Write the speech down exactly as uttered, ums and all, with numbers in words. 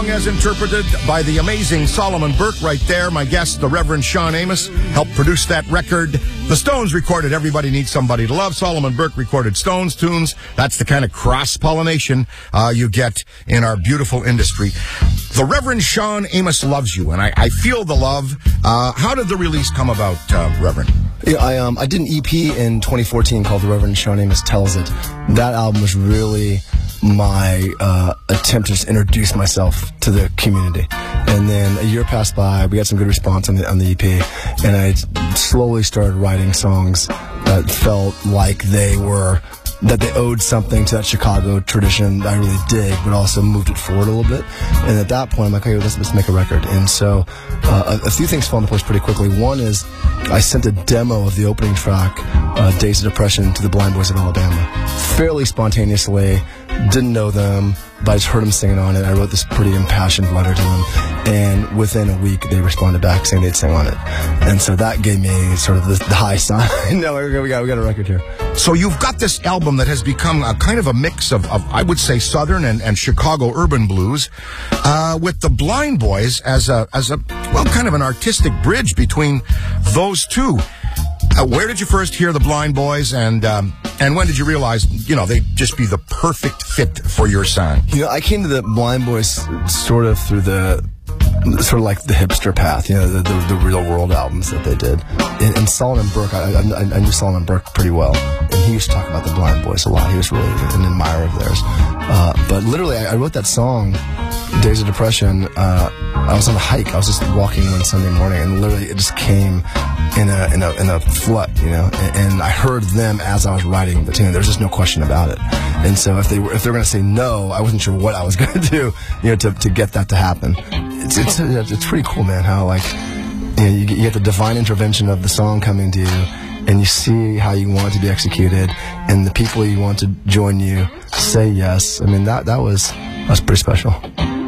As interpreted by the amazing Solomon Burke right there. My guest, the Reverend Sean Amos, helped produce that record. The Stones recorded Everybody Needs Somebody to Love. Solomon Burke recorded Stones tunes. That's the kind of cross-pollination uh, you get in our beautiful industry. The Reverend Sean Amos loves you, and I, I feel the love. Uh, how did the release come about, uh, Reverend? Yeah, I um I did an E P in twenty fourteen called The Reverend Sean Amos Tells It. That album was really my uh, attempt to just introduce myself to the community. And then a year passed by, we got some good response on the, on the E P, and I slowly started writing songs that felt like they were, that they owed something to that Chicago tradition that I really dig, but also moved it forward a little bit. And at that point, I'm like, okay, let's, let's make a record. And so uh, a, a few things fell into place pretty quickly. One is I sent a demo of the opening track, uh, Days of Depression, to the Blind Boys of Alabama. Fairly spontaneously, didn't know them, but I just heard them singing on it. I wrote this pretty impassioned letter to them, and within a week they responded back saying they'd sing on it. And so that gave me sort of the, the high sign. No, we got, we got a record here. So you've got this album that has become a kind of a mix of, of I would say, Southern and, and Chicago urban blues, uh, with the Blind Boys as a, as a, well, kind of an artistic bridge between those two. Uh, where did you first hear the Blind Boys, and um, and when did you realize, you know, they'd just be the perfect fit for your sound? You know, I came to the Blind Boys sort of through the, sort of like the hipster path, you know, the, the, the Real World albums that they did. And, and Solomon Burke, I, I, I knew Solomon Burke pretty well, and he used to talk about the Blind Boys a lot. He was really an admirer of theirs. Uh, but literally, I, I wrote that song, Days of Depression. Uh, I was on a hike. I was just walking one Sunday morning, and literally it just came in a in a in a flood, you know. And, and I heard them as I was writing the tune. There was just no question about it. And so if they were if they were going to say no, I wasn't sure what I was going to do, you know, to to get that to happen. It's it's it's pretty cool, man. How like you know, you get, you get the divine intervention of the song coming to you, and you see how you want it to be executed, and the people you want to join you say yes. I mean, that that was that was pretty special.